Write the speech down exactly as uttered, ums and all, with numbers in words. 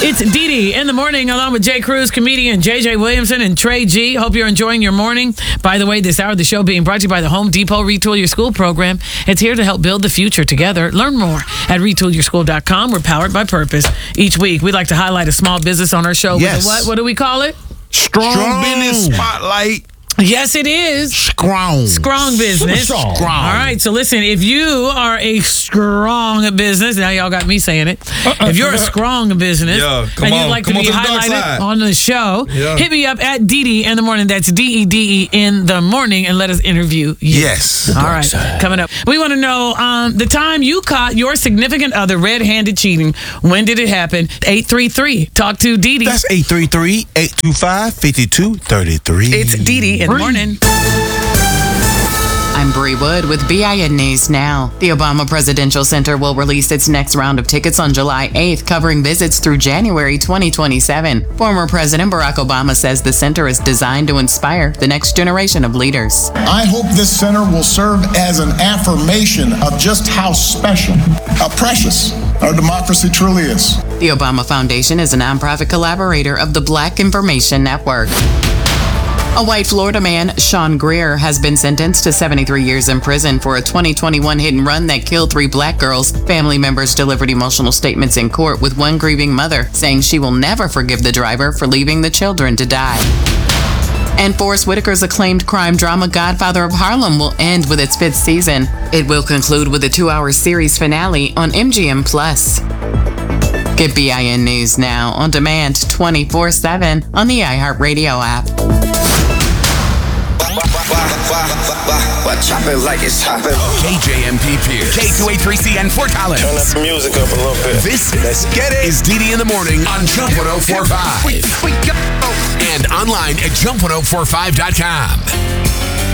It's Dee Dee in the morning, along with Jay Cruz, comedian J J Williamson, and Trey G. Hope you're enjoying your morning. By the way, this hour of the show being brought to you by the Home Depot Retool Your School program. It's here to help build the future together. Learn more at retool your school dot com. We're powered by purpose. Each week, we like to highlight a small business on our show. Yes. With a what? What do we call it? Strong, Strong. business spotlight. Yes, it is. Strong. Strong business. Strong. All right, so listen, if you are a strong business, now y'all got me saying it. If you're a strong business Yeah, come and you'd on. like Come to on be to the dark highlighted side. on the show, Yeah. hit me up at Dee Dee in the morning. That's D E D E in the morning, and let us interview you. Yes. All right, coming up. We want to know um, the time you caught your significant other red-handed cheating. When did it happen? eight three three. Talk to Dee Dee. That's eight three three, eight two five, five two three three. It's Dee Dee in the morning. I'm Bree Wood with B I N News Now. The Obama Presidential Center will release its next round of tickets on July eighth, covering visits through January twenty twenty-seven. Former President Barack Obama says the center is designed to inspire the next generation of leaders. I hope this center will serve as an affirmation of just how special, how precious our democracy truly is. The Obama Foundation is a nonprofit collaborator of the Black Information Network. A white Florida man, Sean Greer, has been sentenced to seventy-three years in prison for a twenty twenty-one hit and run that killed three black girls. Family members delivered emotional statements in court, with one grieving mother saying she will never forgive the driver for leaving the children to die. And Forrest Whitaker's acclaimed crime drama Godfather of Harlem will end with its fifth season. It will conclude with a two-hour series finale on M G M Plus. Get B I N News Now on demand twenty-four seven on the iHeartRadio app. Chop it like it's hopping. K J M P Pierce, K two eighty-three C N Fort Collins. Turn up the music up a little bit. This Let's get it. is Dee Dee in the morning on Jump one oh four point five. We, we go. And online at jump one oh four five dot com.